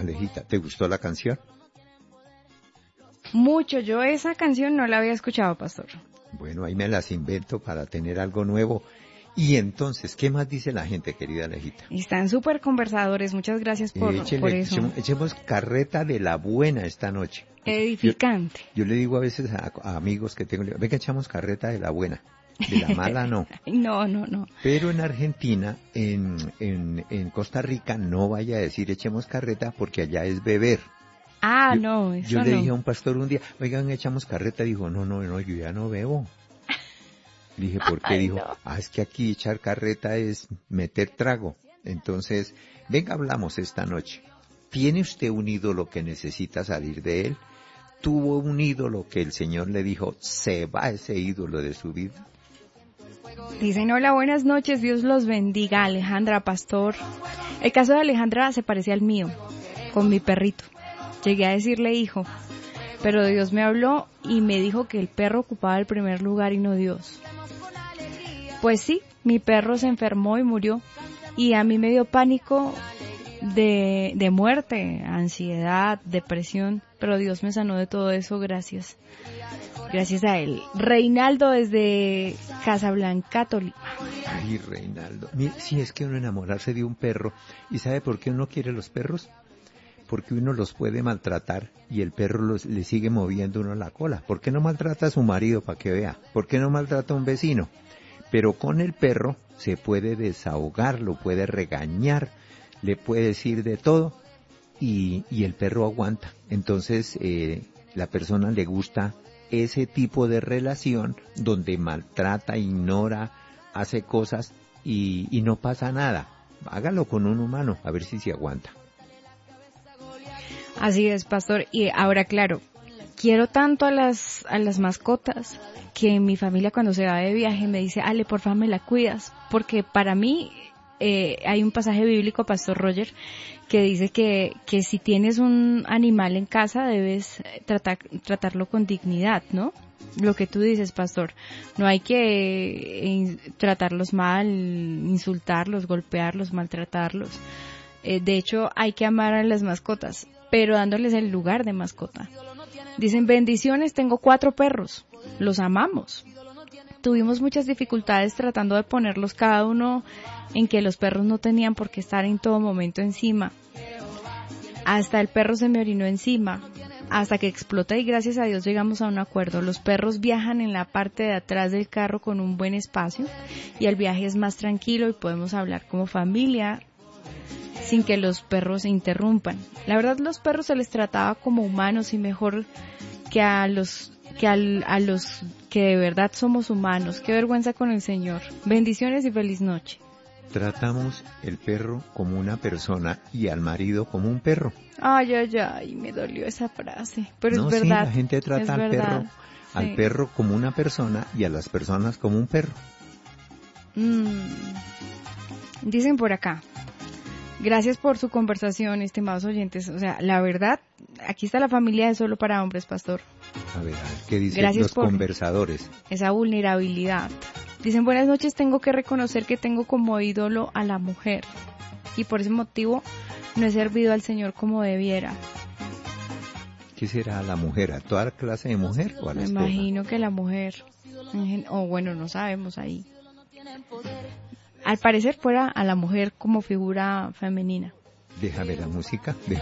Alejita, ¿te gustó la canción? Mucho, yo esa canción no la había escuchado, pastor. Bueno, ahí me las invento para tener algo nuevo. Y entonces, ¿qué más dice la gente, querida Alejita? Están súper conversadores, muchas gracias por eso. Echemos carreta de la buena esta noche. Edificante. Yo le digo a veces a amigos que tengo, venga, echamos carreta de la buena. De la mala no. No. Pero en Argentina, en Costa Rica, no vaya a decir echemos carreta porque allá es beber. No, eso yo no. le dije a un pastor un día, oigan, echamos carreta. Dijo, no, yo ya no bebo. Le dije, ¿por qué? Dijo, no. Es que aquí echar carreta es meter trago. Entonces, venga, hablamos esta noche. ¿Tiene usted un ídolo que necesita salir de él? ¿Tuvo un ídolo que el Señor le dijo, se va ese ídolo de su vida? Dicen, hola, buenas noches, Dios los bendiga, Alejandra, pastor. El caso de Alejandra se parece al mío, con mi perrito. Llegué a decirle hijo, pero Dios me habló y me dijo que el perro ocupaba el primer lugar y no Dios. Pues sí, mi perro se enfermó y murió, y a mí me dio pánico de muerte, ansiedad, depresión, pero Dios me sanó de todo eso, gracias a él. Reinaldo desde Casablanca, Tolima. Ay, Reinaldo, mire, si es que uno enamorarse de un perro, ¿y sabe por qué uno quiere los perros? Porque uno los puede maltratar y el perro le sigue moviendo uno la cola. ¿Por qué no maltrata a su marido para que vea? ¿Por qué no maltrata a un vecino? Pero con el perro se puede desahogar, lo puede regañar, le puede decir de todo y el perro aguanta. Entonces la persona le gusta ese tipo de relación donde maltrata, ignora, hace cosas y no pasa nada. Hágalo con un humano, a ver si se aguanta. Así es, pastor. Y ahora, claro, quiero tanto a las mascotas que mi familia cuando se va de viaje me dice, Ale, por favor me la cuidas, porque para mí hay un pasaje bíblico, pastor Roger, que dice que si tienes un animal en casa debes tratarlo con dignidad, ¿no? Lo que tú dices, pastor, no hay que tratarlos mal, insultarlos, golpearlos, maltratarlos. De hecho, hay que amar a las mascotas, pero dándoles el lugar de mascota. Dicen, bendiciones, tengo 4 perros, los amamos. Tuvimos muchas dificultades tratando de ponerlos cada uno en que los perros no tenían por qué estar en todo momento encima. Hasta el perro se me orinó encima, hasta que exploté y gracias a Dios llegamos a un acuerdo. Los perros viajan en la parte de atrás del carro con un buen espacio y el viaje es más tranquilo y podemos hablar como familia sin que los perros se interrumpan. La verdad, los perros se les trataba como humanos y mejor que a los que de verdad somos humanos. Qué vergüenza con el Señor. Bendiciones y feliz noche. Tratamos el perro como una persona y al marido como un perro. Ay, me dolió esa frase, pero no, es verdad. Sí, la gente trata al perro como una persona y a las personas como un perro. Dicen por acá, gracias por su conversación, estimados oyentes. O sea, la verdad, aquí está la familia de Solo para Hombres, pastor. A ver, ¿qué dicen los conversadores? Esa vulnerabilidad. Dicen, buenas noches, tengo que reconocer que tengo como ídolo a la mujer. Y por ese motivo no he servido al Señor como debiera. ¿Qué será la mujer? ¿A toda clase de mujer o a la esposa? Me imagino que la mujer. O bueno, no sabemos ahí. Al parecer fuera a la mujer como figura femenina. Déjame la música.